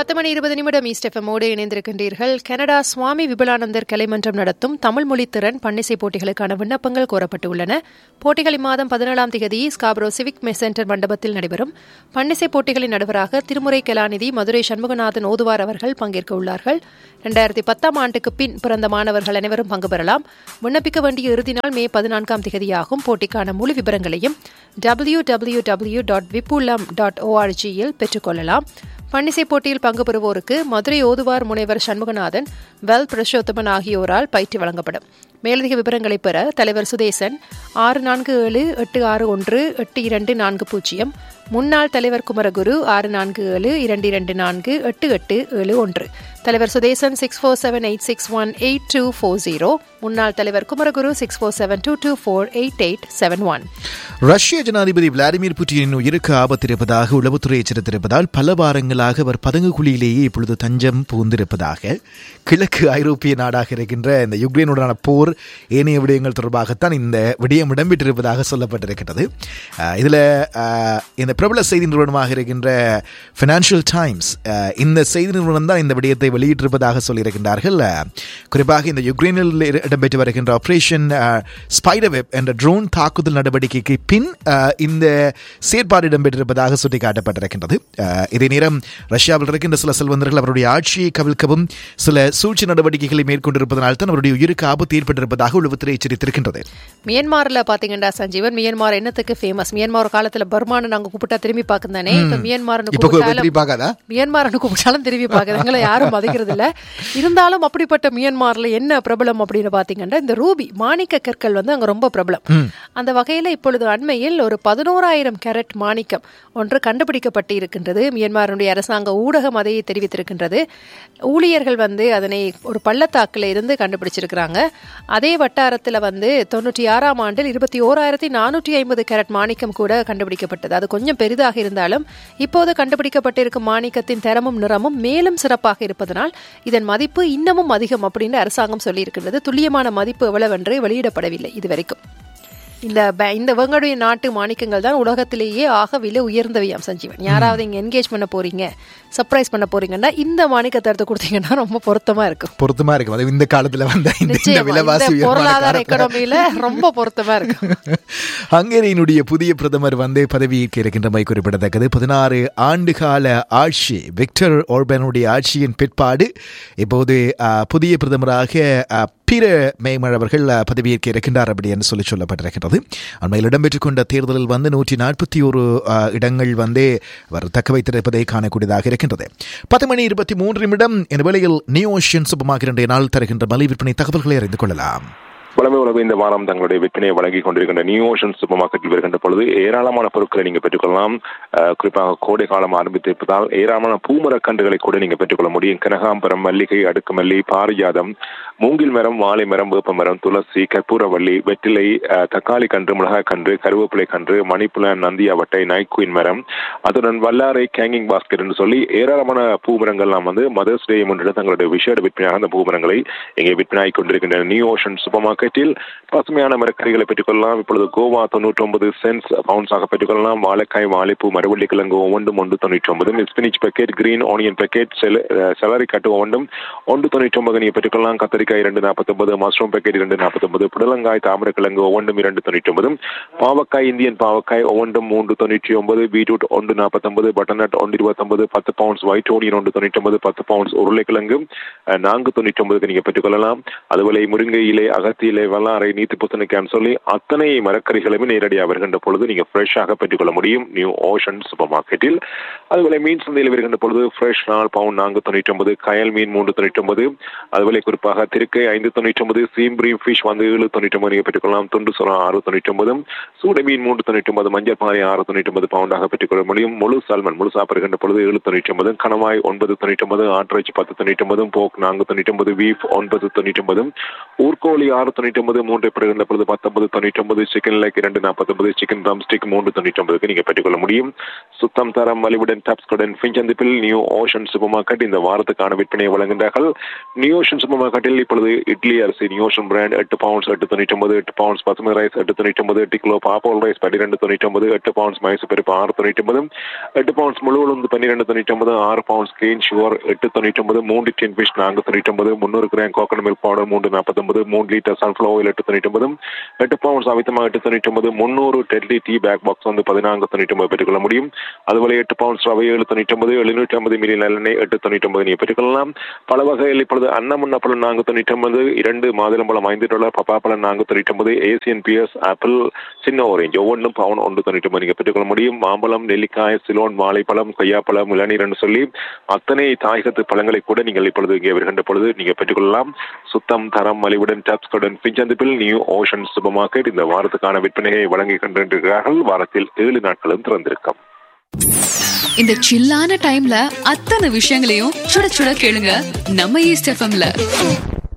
10:20 east எஃப்எம்மோடு இணைந்திருக்கின்றீர்கள். Canada சுவாமி விபுலானந்தர் கலைமன்றம் நடத்தும் தமிழ் மொழி திறன் பன்னிசை போட்டிகளுக்கான விண்ணப்பங்கள் கோரப்பட்டுள்ளன. போட்டிகள் இம்மாதம் 17ஆம் தேதி ஸ்காப்ரோ சிவிக் சென்டர் மண்டபத்தில் நடைபெறும். பன்னிசை போட்டிகளின் நடுவராக திருமுறை கலாநிதி மதுரை சண்முகநாதன் ஓதுவார் அவர்கள் பங்கேற்க உள்ளார்கள். 2010ஆம் ஆண்டுக்கு பின் பிறந்த மாணவர்கள் அனைவரும் பங்கு பெறலாம். விண்ணப்பிக்க வேண்டிய இறுதி நாள் மே 14ஆம் தேதியாகும். போட்டிக்கான முழு விவரங்களையும் www.vipulam.org பெற்றுக்கொள்ளலாம். பன்னிசை போட்டியில் பங்கு பெறுவோருக்கு மதுரை ஓதுவார் முனைவர் சண்முகநாதன், வெல் பிரஷோத்தமன் ஆகியோரால் பயிற்சி வழங்கப்படும். மேலதிக விவரங்களை பெற தலைவர் சுதேசன் 6472618240, முன்னாள் தலைவர் குமரகுரு 6472248871, தலைவர் சுதேசன் 6478618240, முன்னாள் தலைவர் குமரகுரு 6472248871. ரஷ்ய ஜனாதிபதி விளாடிமிர் புட்டினின் உயிருக்கு ஆபத்து இருப்பதாக உளவுத்துறை எச்சரித்திருப்பதால் பல வாரங்களாக அவர் பதுங்கு குழியிலேயே இப்பொழுது தஞ்சம் புகுந்திருப்பதாக கிழக்கு ஐரோப்பிய நாடாக இருக்கின்ற இந்த யுக்ரைனுடனான போர் ஏனைய விடயங்கள் தொடர்பாகத்தான் இந்த விடயம் இடம்பெற்றிருப்பதாக சொல்லப்பட்டிருக்கிறது. இதில் இந்த பிரபல செய்தி நிறுவனமாக இருக்கின்ற ஃபினான்ஷியல் டைம்ஸ் இந்த செய்தி நிறுவனம் தான் இந்த விடயத்தை வெளியிட்டிருப்பதாக சொல்லியிருக்கின்றார்கள். குறிப்பாக இந்த யுக்ரைனில் இடம்பெற்று வருகின்ற ஆபரேஷன் ஸ்பைடர் வெப் என்ற ட்ரோன் தாக்குதல் நடவடிக்கைக்கு பின் இந்த செயற்பாடு இடம்பெற்றிருப்பதாக சுட்டிக்காட்டப்பட்டிருக்கின்றது. இதே நேரம் ரஷ்யாவில் இருக்கின்ற சில செல்வந்தர்கள் அவருடைய ஆட்சியை கவிழ்க்கவும் சில சூழ்ச்சி நடவடிக்கைகளை மேற்கொண்டிருப்பதனால் தான் அவருடைய உயிருக்கு ஆபத்து ஏற்பட்டிருப்பதாக உளவுத்துறை எச்சரித்திருக்கின்றது. மியான்மர்ல பாத்தீங்கன்னா சஞ்சீவன், மியான்மர் என்னத்துக்கு ஃபேமஸ்? மியான்மர் காலத்துல பர்மான்னு நாங்க கூப்பிட்டா திரும்பி பாக்கும் தானே. இப்ப மியான்மர்னு கூப்பிட்டாலும் திரும்பி பாக்குறாங்களா, யாரும் மதிக்கிறது இல்ல. இருந்தாலும் அப்படிப்பட்ட மியான்மர்ல என்ன பிரபலம் அப்படின்னு பாத்தீங்கன்னா இந்த ரூபி மாணிக்க கற்கள் அங்க ரொம்ப பிரபலம். அந்த வகையில இப்பொழுது அண்மையில் ஒரு 11,000 கேரட் மாணிக்கம் ஒன்று கண்டுபிடிக்கப்பட்டு இருக்கின்றது. மியான்மருடைய அரசாங்க ஊடகம் அதை தெரிவித்திருக்கின்றது. ஊழியர்கள் அதனை ஒரு பள்ளத்தாக்குல இருந்து கண்டுபிடிச்சிருக்கிறாங்க. அதே வட்டாரத்துல 96ஆம் ஆண்டில் 21,450 கேரட் மாணிக்கம் கூட கண்டுபிடிக்கப்பட்டது. அது கொஞ்சம் பெரிதாக இருந்தாலும் இப்போது கண்டுபிடிக்கப்பட்டிருக்கும் மாணிக்கத்தின் தரமும் நிறமும் மேலும் சிறப்பாக இருப்பதனால் இதன் மதிப்பு இன்னமும் அதிகம் அப்படின்னு அரசாங்கம் சொல்லியிருக்கின்றது. துல்லியமான மதிப்பு எவ்வளவென்று வெளியிடப்படவில்லை இதுவரைக்கும். இந்த வெங்கடைய நாட்டு மாணிக்கங்கள் தான் உலகத்திலேயே ஆக விலை உயர்ந்தவையாம் சஞ்சீவன். யாராவது இங்க என்கேஜ் பண்ண போறீங்க, சர்ப்ரைஸ் பண்ண போறீங்கன்னா இந்த மாணிக்கத்தை எடுத்து கொடுத்தீங்கன்னா ரொம்ப பொருத்தமா இருக்கும். அது இந்த காலத்துல பொருளாதார எக்கனாமியில ரொம்ப பொருத்தமா இருக்கும். ஹங்கேரியினுடைய புதிய பிரதமர் பதவியேற்க இருக்கின்றமை குறிப்பிடத்தக்கது. 16 ஆண்டுகால ஆட்சி விக்டர் ஓர்பனுடைய ஆட்சியின் பிற்பாடு இப்போது புதிய பிரதமராக பீட்டர் மேமர் அவர்கள் பதவியேற்க இருக்கின்றார் அப்படி என்று சொல்லப்பட்டிருக்கிறது. அண்மையில் இடம்பெற்றுக் கொண்ட தேர்தலில் 141 இடங்கள் அவர் தக்க வைத்திருப்பதை காணக்கூடியதாக இருக்கின்றது. 10:23 இந்த வேளையில் நியூ ஓஷன் சூப்பர் மார்க்கெட் நாள் தருகின்ற மலிவு விற்பனை தகவல்களை அறிந்து கொள்ளலாம். வளமை உலக இந்த வாரம் தங்களுடைய விற்பனையை வழங்கிக் கொண்டிருக்கின்ற நியூ ஓஷன் சூப்பர் மார்க்கெட்டில் வருகின்ற பொழுது ஏராளமான பொருட்களை நீங்கள் பெற்றுக்கொள்ளலாம். குறிப்பாக கோடை காலம் ஆரம்பித்திருப்பதால் ஏராளமான பூமரக்கன்றுகளை கூட நீங்கள் பெற்றுக்கொள்ள முடியும். கனகாம்பரம், மல்லிகை, அடுக்குமல்லி, பாரிஜாதம், மூங்கில் மரம், வாழை மரம், வேப்ப மரம், துளசி, கற்பூரவள்ளி, வெற்றிலை, தக்காளி கன்று, மிளகாய் கன்று, கருவேப்பிலை கன்று, மணிப்புல, நந்தியாவட்டை, நைக்குயின் மரம், அதுடன் வல்லாரை, கேங்கிங் பாஸ்கெட் என்று சொல்லி ஏராளமான பூமரங்கள் நாம் மதர்ஸ் டே முன்னிட்டு தங்களுடைய விஷேட விற்பனையாக அந்த பூமரங்களை இங்கே விற்பனையாகிக் கொண்டிருக்கின்ற நியூ ஓஷன் சூப்பர் மார்க்கெட்டில் பசுமையான மரக்கறிகளை பெற்றுக்கொள்ளலாம். இப்பொழுது கோவா 99 சென்ட்ஸ் பவுன்ஸாக பெற்றுக்கொள்ளலாம். வாழைக்காய், வாழைப்பூ, மரவள்ளி கிழங்கு ஒவ்வொன்றும் 1.99. Spinach packet, green onion packet, salary கட்டு ஒவ்வொன்றும் 1.99 நீங்கள் பெற்றுக்கொள்ளலாம். கத்தரிக்காய் 2.49, மஷ்ரூம் பேக்கெட் 2.49, புடலங்காய், தாமரக்கிழங்கு ஒவ்வொன்றும் 2.99, பாவக்காய், இந்தியன் பாவக்காய் ஒவ்வொன்றும் 3.99, beetroot 1.49, butternut 1.29, 10 pounds white onion 1.99, 10 pounds உருளைக்கிழங்கு 4.99 நீங்கள் பெற்றுக்கொள்ளலாம். அதுபோல முருங்கை இலை, அகத்தி இலை, வல்லாரை, நீத்து புத்தனைக்கான்னு சொல்லி அத்தனை மரக்கறிகளுமே நேரடியாக வருகின்ற பொழுது நீங்க ஃப்ரெஷ்ஷாக பெற்றுக்கொள்ள முடியும் நியூ ஓஷன் சூப்பர் மார்க்கெட்டில். அதுபோல மீன் சந்தையில் வருகின்ற பொழுது ஃப்ரெஷ் நாள் பவுண்ட் 4.99, கயல் மீன் 3.99, அதுபோல குறிப்பாக திருக்கை 5.99, சீம்பிரி ஃபிஷ் 7.99 நீங்க பெற்றுக்கொள்ளலாம். துண்டு சுறா 6.99, சூடை மீன் 3.99, மஞ்சள் பாறை 6.99 பவுண்டாக பெற்றுக்கொள்ள முடியும். முழு சால்மன் முழு சாப்பிடுகின்ற பொழுது 7.99, கணவாய் 9.99, ஆட்டிறைச்சி 10.99, போக் 4.99, வீஃப் 9.99, ஊர்கோழி 6.99, 3.99, 3 பெறுகின்ற பொழுது 19.99, chicken leg 2.49, chicken drum stick 3.99 நீங்க பெற்றுக்கொள்ள முடியும். சுத்தம் தரம் மலிவுடன் டாப்ஸ்கடன் ஃபின்சந்திப்பில் நியூ ஓஷன் சூப்பர் மார்க்கெட் இந்த வாரத்துக்கான விற்பனையை வழங்குகின்றார்கள். நியூ ஓஷன் சூப்பர் மார்க்கெட்டில் இப்பொழுது இட்லி அரிசி new ocean brand 8 pounds 8.99, 8 pounds பசுமை rice 8.99, 8 kilo பாப்போல் rice 12.99, 8 pounds Mysore பருப்பு 6.99, 8 பவுண்ட்ஸ் முழு உளுந்து 12.99, 6 pounds can sugar 8.99, 3 tin fish 4.99, 300 gram coconut milk powder 3.49, 3 litre sunflower oil 8.99, 8 pounds அவித்தமா 8.99, 300 deadly tea back box வந்து 14.99 பெற்றுக்கொள்ள முடியும். அதுபோல 8 பவுண்ட்ஸ் ரவை 7.99, 750 மில்லி நல்லெண்ணெய் 8.99 நீங்க பெற்றுக்கொள்ளலாம். பல வகையில் இப்பொழுது அன்னமுன்ன பழம் 4.99, 2 மாதுளம்பழம் $5, பப்பாப்பழம் 4.99, ஏசியன் பியர்ஸ் ஆப்பிள் சின்ன ஆரஞ்சு ஒவ்வொன்றும் பவுன் 1.99 நீங்க பெற்றுக்கொள்ள முடியும். மாம்பழம், நெல்லிக்காய், சிலோன், வாழைப்பழம், கொய்யாப்பழம், இளநீர் என்று சொல்லி அத்தனை தாயகத்து பழங்களை கூட நீங்கள் இப்பொழுது இங்கே வருகின்ற பொழுது நீங்க பெற்றுக்கொள்ளலாம். சுத்தம் தரம் மலிவுடன் டாப்ஸ்கடன் பிஞ்சந்திப்பில் நியூ ஓஷன் சூப்பர் மார்க்கெட் இந்த வாரத்துக்கான விற்பனையை வழங்கி கொண்டிருக்கிறார்கள். வாரத்தில் 7 நாட்களும் திறந்திருக்கும். இந்த சில்லான டைம்ல அத்தனை விஷயங்களையும் சுட சுட கேளுங்க நம்ம ஈஸ்ட் எஃப்எம்ல.